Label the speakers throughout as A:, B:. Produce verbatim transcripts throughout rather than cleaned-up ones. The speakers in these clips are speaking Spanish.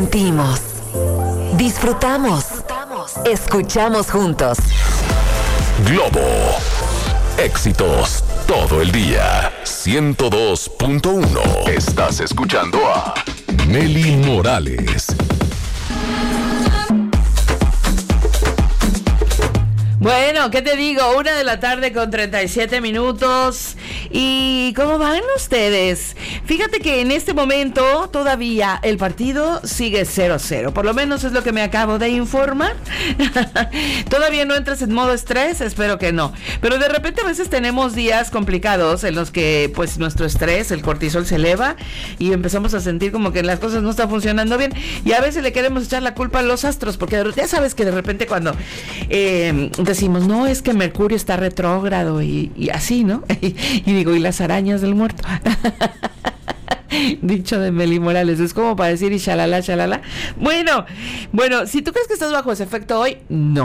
A: Sentimos, disfrutamos, escuchamos juntos.
B: Globo, éxitos todo el día. ciento dos punto uno. Estás escuchando a Nelly Morales.
C: Bueno, ¿qué te digo? Una de la tarde con treinta y siete minutos. ¿Y cómo van ustedes? Fíjate que en este momento todavía el partido sigue cero cero. Por lo menos es lo que me acabo de informar. Todavía no entras en modo estrés, espero que no. Pero de repente a veces tenemos días complicados en los que pues nuestro estrés, el cortisol se eleva y empezamos a sentir como que las cosas no están funcionando bien. Y a veces le queremos echar la culpa a los astros, porque ya sabes que de repente cuando eh, decimos, no, es que Mercurio está retrógrado y, y así, ¿no? Y, y digo, y las arañas del muerto. Dicho de Meli Morales, es como para decir y shalala, shalala. Bueno, bueno, si tú crees que estás bajo ese efecto hoy, no.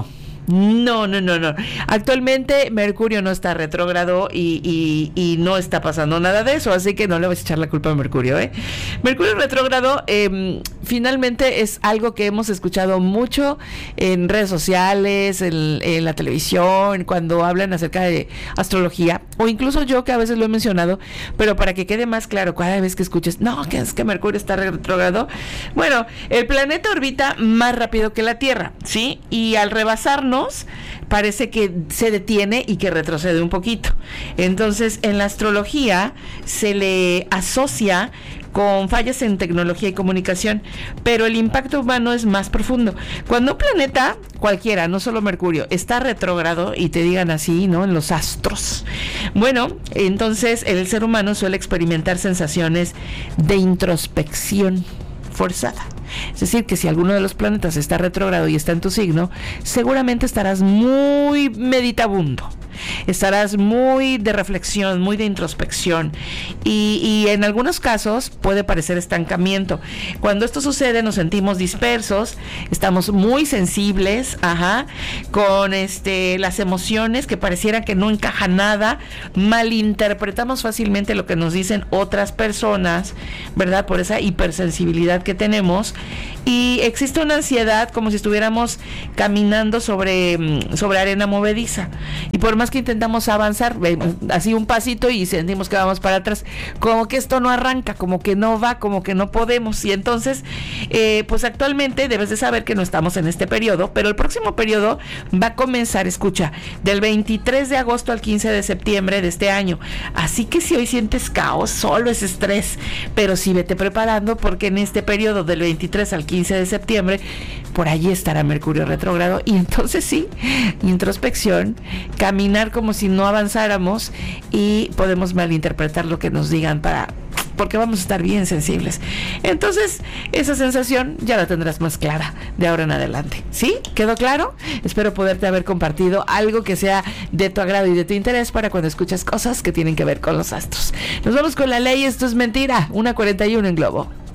C: No, no, no, no. Actualmente Mercurio no está retrógrado y, y, y no está pasando nada de eso, así que no le vas a echar la culpa a Mercurio, ¿eh? Mercurio retrógrado eh, finalmente es algo que hemos escuchado mucho en redes sociales, en, en la televisión, cuando hablan acerca de astrología, o incluso yo que a veces lo he mencionado, pero para que quede más claro cada vez que escuches, no, que es que Mercurio está retrógrado. Bueno, el planeta orbita más rápido que la Tierra, ¿sí? Y al rebasarnos parece que se detiene y que retrocede un poquito. Entonces, en la astrología se le asocia con fallas en tecnología y comunicación, pero el impacto humano es más profundo. Cuando un planeta cualquiera, no solo Mercurio, está retrógrado y te digan así, ¿no? En los astros. Bueno, entonces el ser humano suele experimentar sensaciones de introspección forzada. Es decir, que si alguno de los planetas está retrógrado y está en tu signo, seguramente estarás muy meditabundo, estarás muy de reflexión, muy de introspección y, y en algunos casos puede parecer estancamiento. Cuando esto sucede nos sentimos dispersos, estamos muy sensibles, ajá, con este las emociones que pareciera que no encaja nada, malinterpretamos fácilmente lo que nos dicen otras personas, ¿verdad? Por esa hipersensibilidad que tenemos. Y existe una ansiedad como si estuviéramos caminando sobre, sobre arena movediza. Y por más que intentamos avanzar, así un pasito y sentimos que vamos para atrás, como que esto no arranca, como que no va, como que no podemos. Y entonces, eh, pues actualmente debes de saber que no estamos en este periodo, pero el próximo periodo va a comenzar, escucha, del veintitrés de agosto al quince de septiembre de este año. Así que si hoy sientes caos, solo es estrés, pero sí vete preparando porque en este periodo del veintitrés al quince de septiembre, por allí estará Mercurio retrógrado y entonces sí, introspección, caminar como si no avanzáramos y podemos malinterpretar lo que nos digan para... porque vamos a estar bien sensibles. Entonces, esa sensación ya la tendrás más clara de ahora en adelante. ¿Sí? ¿Quedó claro? Espero poderte haber compartido algo que sea de tu agrado y de tu interés para cuando escuchas cosas que tienen que ver con los astros. Nos vamos con la ley, esto es mentira. una cuarenta y uno en Globo.